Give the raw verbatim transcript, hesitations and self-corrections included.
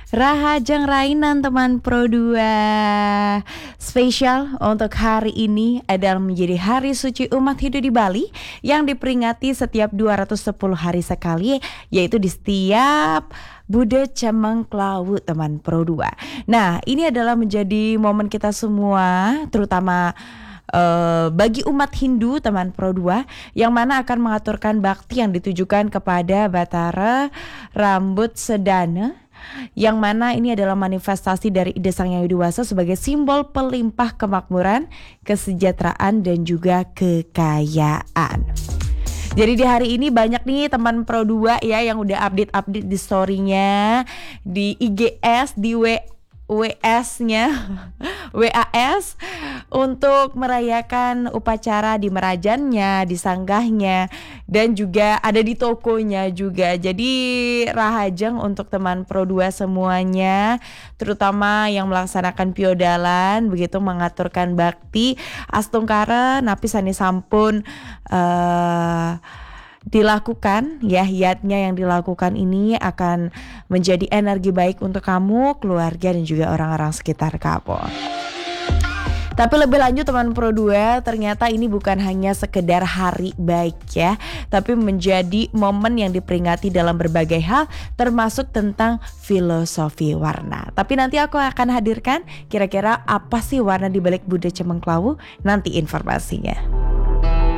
Rahajang Rainan teman Pro dua. Spesial untuk hari ini adalah menjadi hari suci umat Hindu di Bali yang diperingati setiap dua ratus sepuluh hari sekali, yaitu di setiap Buddha Cemengklawu teman Pro dua. Nah, ini adalah menjadi momen kita semua, terutama Uh, bagi umat Hindu teman Pro dua, yang mana akan mengaturkan bakti yang ditujukan kepada Batara Rambut Sedana, yang mana ini adalah manifestasi dari ide Sang Hyang Widi-Wasa sebagai simbol pelimpah kemakmuran, kesejahteraan dan juga kekayaan. Jadi di hari ini banyak nih teman Pro dua ya yang udah update-update di story-nya, di I G S, di W W S-nya, W A S, untuk merayakan upacara di merajannya, di sanggahnya, dan juga ada di tokonya juga. Jadi rahajeng untuk teman Pro dua semuanya, terutama yang melaksanakan piodalan, begitu mengaturkan bakti astungkara napi sani sampun uh, dilakukan ya, hiatnya yang dilakukan ini akan menjadi energi baik untuk kamu, keluarga dan juga orang-orang sekitar kamu. Tapi lebih lanjut teman Pro dua, ternyata ini bukan hanya sekedar hari baik ya, tapi menjadi momen yang diperingati dalam berbagai hal, termasuk tentang filosofi warna. Tapi nanti aku akan hadirkan kira-kira apa sih warna di balik Buddha Cemengklawu, nanti informasinya.